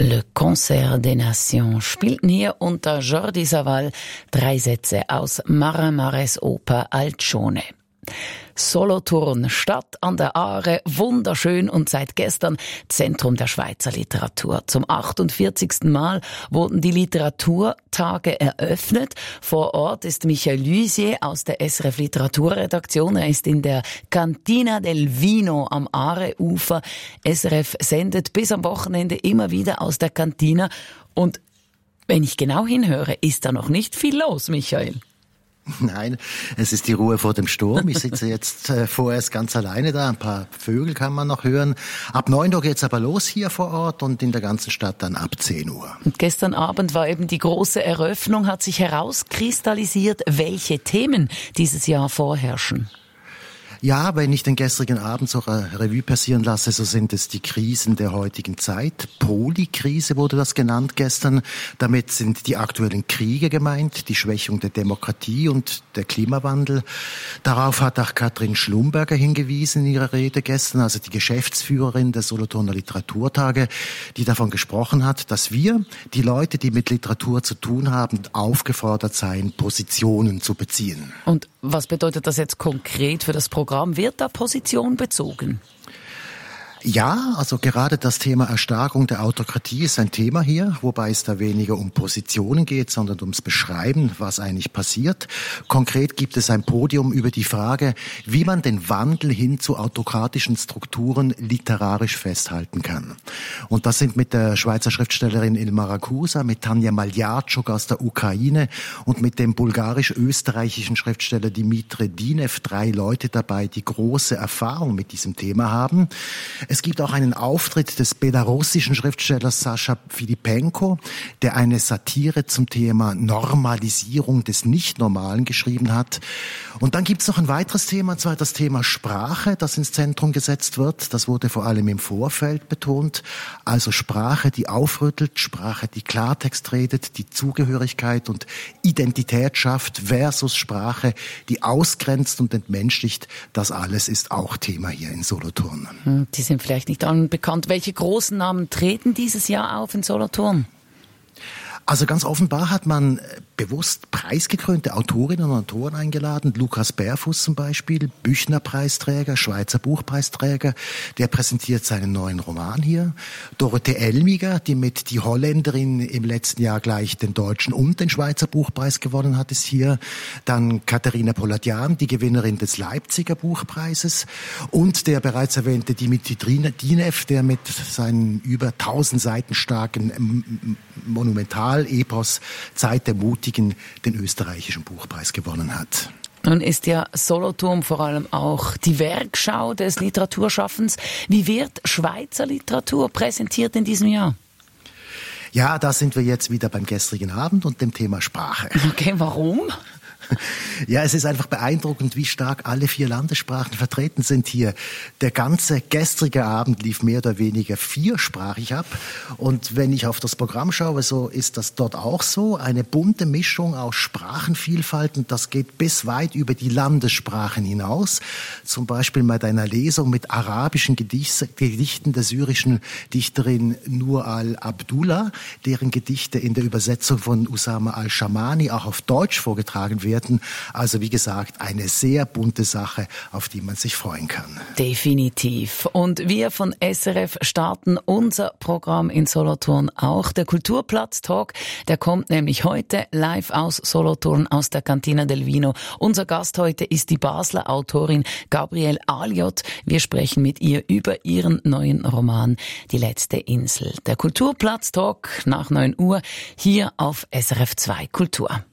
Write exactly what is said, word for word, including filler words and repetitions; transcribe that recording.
Le Concert des Nations spielten hier unter Jordi Savall drei Sätze aus Maramares Oper Alcione. Solothurn, Stadt an der Aare, wunderschön und seit gestern Zentrum der Schweizer Literatur. Zum achtundvierzigsten Mal wurden die Literaturtage eröffnet. Vor Ort ist Michael Luisier aus der S R F Literaturredaktion. Er ist in der Cantina del Vino am Aareufer. S R F sendet bis am Wochenende immer wieder aus der Cantina. Und wenn ich genau hinhöre, ist da noch nicht viel los, Michael. Nein, es ist die Ruhe vor dem Sturm. Ich sitze jetzt äh, vorerst ganz alleine da. Ein paar Vögel kann man noch hören. Ab neun Uhr geht's aber los hier vor Ort und in der ganzen Stadt dann ab zehn Uhr. Und gestern Abend war eben die große Eröffnung. Hat sich herauskristallisiert, welche Themen dieses Jahr vorherrschen? Ja, wenn ich den gestrigen Abend so Revue passieren lasse, so sind es die Krisen der heutigen Zeit. Polykrise wurde das genannt gestern. Damit sind die aktuellen Kriege gemeint, die Schwächung der Demokratie und der Klimawandel. Darauf hat auch Katrin Schlumberger hingewiesen in ihrer Rede gestern, also die Geschäftsführerin der Solothurner Literaturtage, die davon gesprochen hat, dass wir, die Leute, die mit Literatur zu tun haben, aufgefordert seien, Positionen zu beziehen. Und was bedeutet das jetzt konkret für das Programm? Wird da Position bezogen? Ja, also gerade das Thema Erstarkung der Autokratie ist ein Thema hier, wobei es da weniger um Positionen geht, sondern ums Beschreiben, was eigentlich passiert. Konkret gibt es ein Podium über die Frage, wie man den Wandel hin zu autokratischen Strukturen literarisch festhalten kann. Und das sind mit der Schweizer Schriftstellerin Ilma Ragusa, mit Tanja Maljatschuk aus der Ukraine und mit dem bulgarisch-österreichischen Schriftsteller Dimitri Dinev drei Leute dabei, die große Erfahrung mit diesem Thema haben. Es gibt auch einen Auftritt des belarussischen Schriftstellers Sascha Filipenko, der eine Satire zum Thema Normalisierung des Nicht-Normalen geschrieben hat. Und dann gibt es noch ein weiteres Thema, und zwar das Thema Sprache, das ins Zentrum gesetzt wird. Das wurde vor allem im Vorfeld betont. Also Sprache, die aufrüttelt, Sprache, die Klartext redet, die Zugehörigkeit und Identität schafft versus Sprache, die ausgrenzt und entmenschlicht. Das alles ist auch Thema hier in Solothurn. Die sind vielleicht nicht allen bekannt. Welche großen Namen treten dieses Jahr auf in Solothurn? Also ganz offenbar hat man bewusst preisgekrönte Autorinnen und Autoren eingeladen. Lukas Berfuss zum Beispiel, Büchner-Preisträger, Schweizer Buchpreisträger, der präsentiert seinen neuen Roman hier. Dorothee Elmiger, die mit Die Holländerin im letzten Jahr gleich den deutschen und den Schweizer Buchpreis gewonnen hat, ist hier. Dann Katharina Poladian, die Gewinnerin des Leipziger Buchpreises. Und der bereits erwähnte Dimitri Dinev, der mit seinen über tausend Seiten starken Monumental-Epos Zeit der Mutigen den österreichischen Buchpreis gewonnen hat. Nun ist ja Solothurn vor allem auch die Werkschau des Literaturschaffens. Wie wird Schweizer Literatur präsentiert in diesem Jahr? Ja, da sind wir jetzt wieder beim gestrigen Abend und dem Thema Sprache. Okay, warum? Ja, es ist einfach beeindruckend, wie stark alle vier Landessprachen vertreten sind hier. Der ganze gestrige Abend lief mehr oder weniger viersprachig ab. Und wenn ich auf das Programm schaue, so ist das dort auch so. Eine bunte Mischung aus Sprachenvielfalt und das geht bis weit über die Landessprachen hinaus. Zum Beispiel bei einer Lesung mit arabischen Gedichten der syrischen Dichterin Nur al-Abdullah, deren Gedichte in der Übersetzung von Usama al-Shamani auch auf Deutsch vorgetragen werden. Also wie gesagt, eine sehr bunte Sache, auf die man sich freuen kann. Definitiv. Und wir von S R F starten unser Programm in Solothurn auch. Der Kulturplatz-Talk, der kommt nämlich heute live aus Solothurn, aus der Cantina del Vino. Unser Gast heute ist die Basler Autorin Gabrielle Aliot. Wir sprechen mit ihr über ihren neuen Roman Die letzte Insel. Der Kulturplatz-Talk nach neun Uhr hier auf S R F zwei Kultur.